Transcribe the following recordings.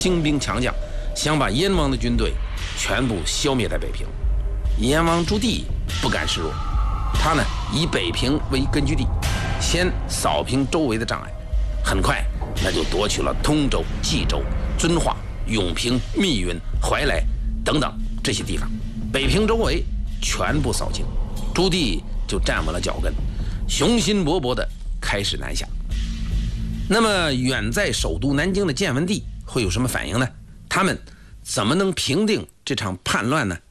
精兵强将，想把燕王的军队全部消灭在北平。燕王朱棣不甘示弱，他呢以北平为根据地，先扫平周围的障碍，很快那就夺取了通州、冀州、遵化、永平、密云、怀来等等这些地方，北平周围全部扫清，朱棣就站稳了脚跟，雄心勃勃地开始南下。那么远在首都南京的建文帝会有什么反应呢？他们怎么能平定这场叛乱呢？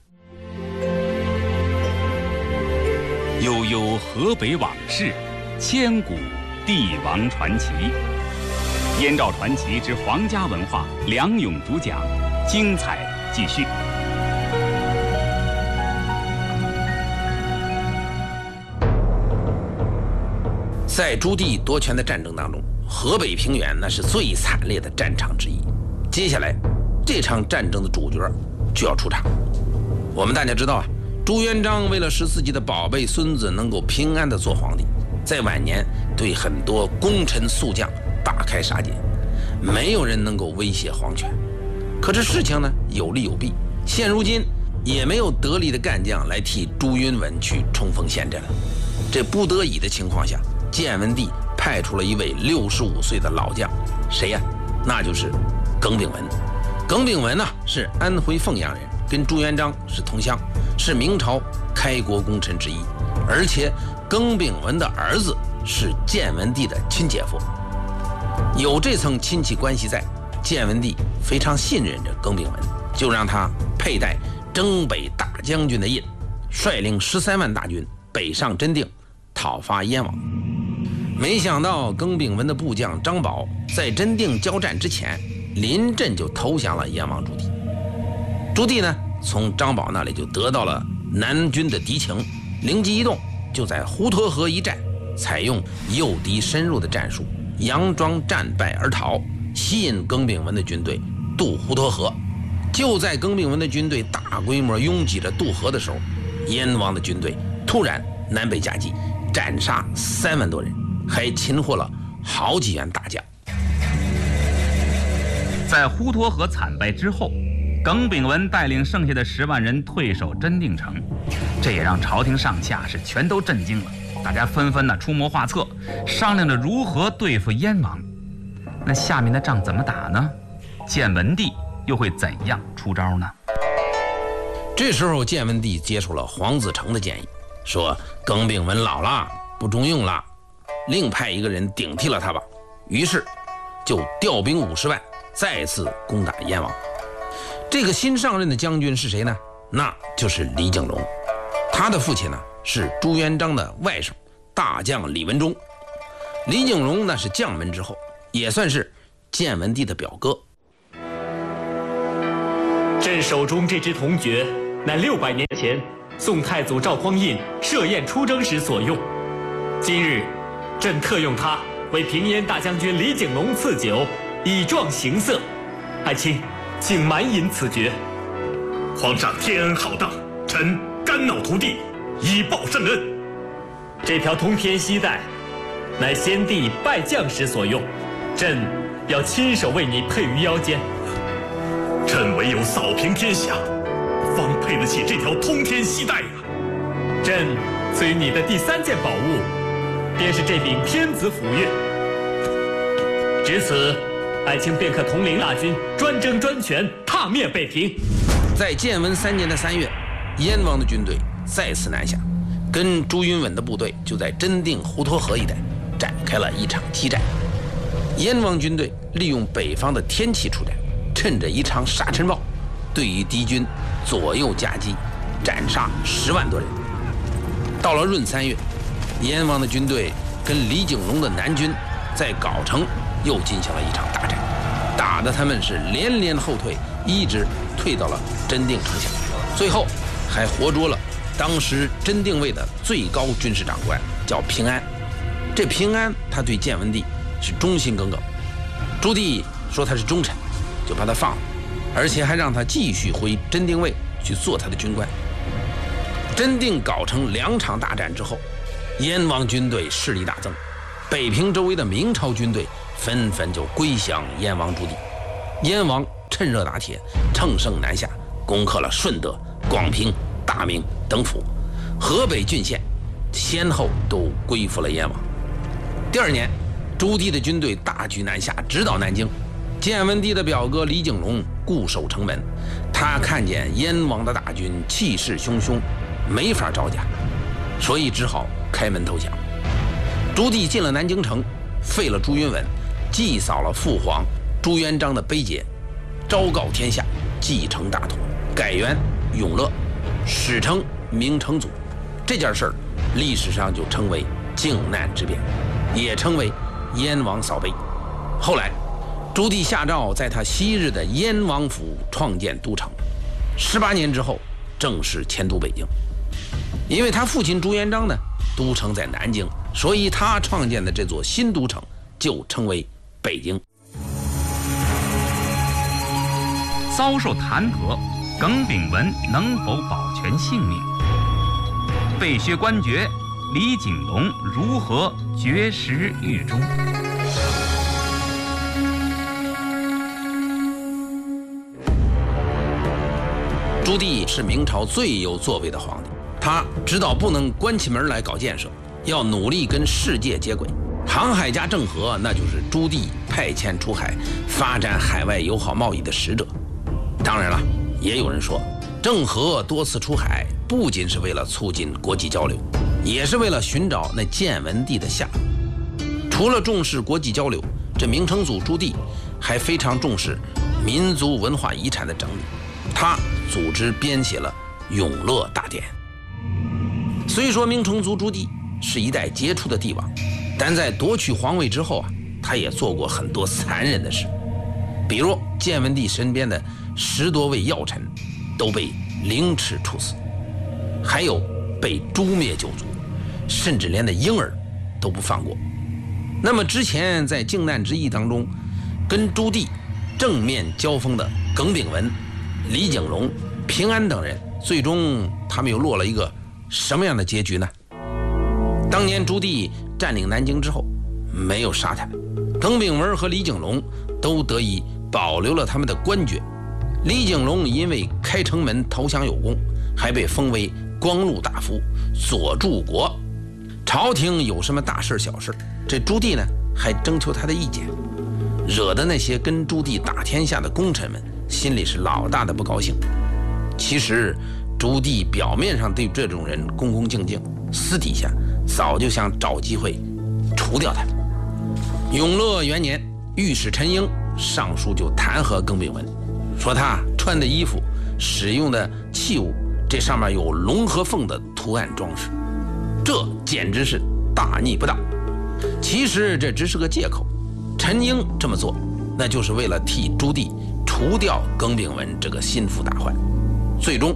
悠悠河北往事，千古帝王传奇。燕赵传奇之皇家文化，梁勇主讲，精彩继续。 在朱棣夺权的战争当中，河北平原那是最惨烈的战场之一。接下来，这场战争的主角就要出场。我们大家知道啊，朱元璋为了使自己的宝贝孙子能够平安地做皇帝，在晚年对很多功臣宿将大开杀戒，没有人能够威胁皇权。可这事情呢有利有弊，现如今也没有得力的干将来替朱允炆去冲锋陷阵了。这不得已的情况下，建文帝派出了一位65岁的老将，谁呀？那就是耿炳文。耿炳文呢是安徽凤阳人，跟朱元璋是同乡，是明朝开国功臣之一，而且耿炳文的儿子是建文帝的亲姐夫。有这层亲戚关系在，建文帝非常信任着耿炳文，就让他佩戴征北大将军的印，率领13万大军北上真定讨伐燕王。没想到耿炳文的部将张宝在真定交战之前临阵就投降了燕王朱棣。朱棣呢从张宝那里就得到了南军的敌情，灵机一动，就在滹沱河一战采用诱敌深入的战术，佯装战败而逃，吸引耿炳文的军队渡滹沱河。就在耿炳文的军队大规模拥挤着渡河的时候，燕王的军队突然南北夹击，斩杀3万多人，还擒获了好几员大将。 在滹沱河惨败之后，耿炳文带领剩下的10万人退守真定城，这也让朝廷上下是全都震惊了，大家纷纷出谋划策，商量着如何对付燕王。那下面的仗怎么打呢？建文帝又会怎样出招呢？ 这时候建文帝接受了黄子成的建议，说耿炳文老了，不中用了，另派一个人顶替了他吧。于是就调兵50万，再次攻打燕王。这个新上任的将军是谁呢？那就是李景隆。他的父亲呢是朱元璋的外甥大将李文忠。李景隆那是将门之后，也算是建文帝的表哥。 朕手中这支铜爵，乃600年前宋太祖赵匡胤设宴出征时所用。今日，朕特用它为平燕大将军李景隆赐酒，以壮形色。爱卿，请满饮此爵。 皇上天恩浩荡，臣肝脑涂地，以报圣恩。 这条通天锡带，乃先帝拜将时所用，朕要亲手为你佩于腰间。 朕唯有扫平天下，方配得起这条通天锡带呀！ 朕赐予你的第3件宝物，便是这柄天子府钺。至此，爱卿便可统领大军，专征专权，踏灭北平。 在建文3年的3月，燕王的军队再次南下，跟朱允炆的部队就在真定滹沱河一带展开了一场激战。燕王军队利用北方的天气出战，趁着一场沙尘暴，对于敌军左右夹击，斩杀10万多人。到了闰3月，燕王的军队跟李景隆的南军在藁城又进行了一场大战，打得他们是连连后退，一直退到了真定城下，最后还活捉了当时真定卫的最高军事长官，叫平安。这平安他对建文帝是忠心耿耿，朱棣说他是忠臣，就把他放了，而且还让他继续回真定卫去做他的军官。真定藁城2场大战之后，燕王军队势力大增，北平周围的明朝军队纷纷就归降燕王朱棣。燕王趁热打铁，乘胜南下，攻克了顺德、广平、大名等府，河北郡县先后都归附了燕王。第2年，朱棣的军队大举南下，直捣南京。建文帝的表哥李景隆固守城门，他看见燕王的大军气势汹汹，没法招架，所以只好开门投降。朱棣进了南京城，废了朱允炆，祭扫了父皇朱元璋的碑碣，昭告天下，继承大统，改元永乐，史称明成祖。这件事儿历史上就称为靖难之变，也称为燕王扫碑。后来朱棣下诏在他昔日的燕王府创建都城，18年之后正式迁都北京。因为他父亲朱元璋呢，都城在南京，所以他创建的这座新都城就称为北京。 遭受弹劾，耿炳文能否保全性命？被削官爵，李景隆如何绝食狱中？ 朱棣是明朝最有作为的皇帝，他知道不能关起门来搞建设，要努力跟世界接轨。航海家郑和，那就是朱棣派遣出海发展海外友好贸易的使者。当然了，也有人说，郑和多次出海不仅是为了促进国际交流，也是为了寻找那建文帝的下落。除了重视国际交流，这明成祖朱棣还非常重视民族文化遗产的整理，他组织编写了《永乐大典》。虽说明成祖朱棣是一代杰出的帝王，但在夺取皇位之后他也做过很多残忍的事，比如建文帝身边的10多位要臣都被凌迟处死，还有被诛灭9族，甚至连的婴儿都不放过。那么之前在靖难之役当中跟朱棣正面交锋的耿炳文、李景隆、平安等人，最终他们又落了一个什么样的结局呢？当年朱棣占领南京之后，没有杀他们，耿炳文和李景隆都得以保留了他们的官爵。李景隆因为开城门投降有功，还被封为光禄大夫、左柱国。朝廷有什么大事小事，这朱棣呢还征求他的意见，惹得那些跟朱棣打天下的功臣们心里是老大的不高兴。其实朱棣表面上对这种人恭恭敬敬，私底下早就想找机会除掉他们。永乐元年，御史陈英上书就弹劾耿炳文，说他穿的衣服、使用的器物，这上面有龙和凤的图案装饰，这简直是大逆不道。其实这只是个借口，陈英这么做那就是为了替朱棣除掉耿炳文这个心腹大患。最终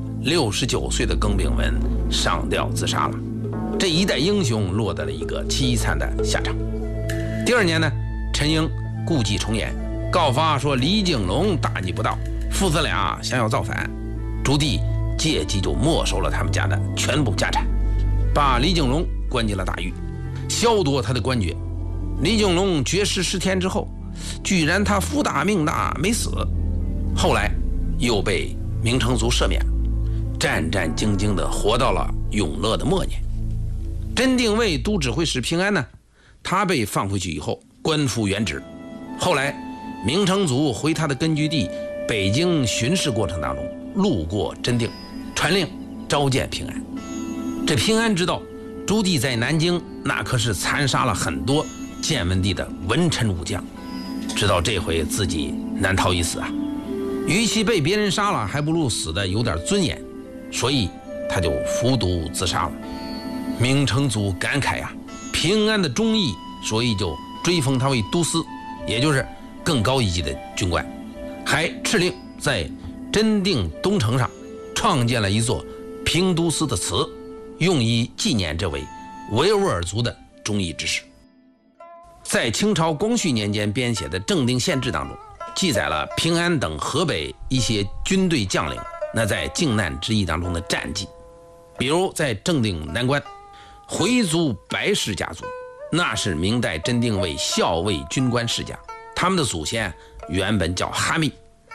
69岁的耿炳文上吊自杀了，这一代英雄落得了一个凄惨的下场。第2年呢，陈英故伎重演，告发说李景隆大逆不道，父子俩想要造反。朱棣借机就没收了他们家的全部家产，把李景隆关进了大狱，削夺他的官爵。李景隆绝食10天之后，居然他福大命大没死，后来又被明成祖赦免，战战兢兢地活到了永乐的末年。真定卫都指挥使平安呢，他被放回去以后官复原职。后来明成祖回他的根据地北京巡视过程当中，路过真定，传令召见平安。这平安知道朱棣在南京那可是残杀了很多建文帝的文臣武将，知道这回自己难逃一死啊，与其被别人杀了，还不如死的有点尊严，所以他就服毒自杀了。明成祖感慨啊，平安的忠义，所以就追封他为都司，也就是更高一级的军官，还敕令在真定东城上创建了一座平都司的祠，用以纪念这位维吾尔族的忠义之士。在清朝光绪年间编写的《正定县志》当中，记载了平安等河北一些军队将领那在靖难之役当中的战绩。比如在正定南关，回族白氏家族，那是明代真定卫校尉军官世家，他们的祖先原本叫哈密，